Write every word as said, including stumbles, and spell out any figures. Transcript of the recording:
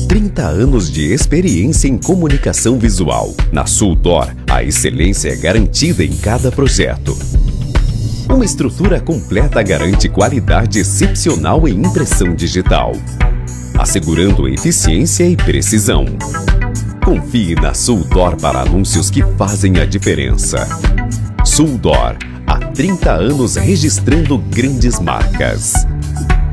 trinta anos de experiência em comunicação visual. Na Suldor, a excelência é garantida em cada projeto. Uma estrutura completa garante qualidade excepcional em impressão digital, assegurando eficiência e precisão. Confie na Suldor para anúncios que fazem a diferença. Suldor, há trinta anos registrando grandes marcas.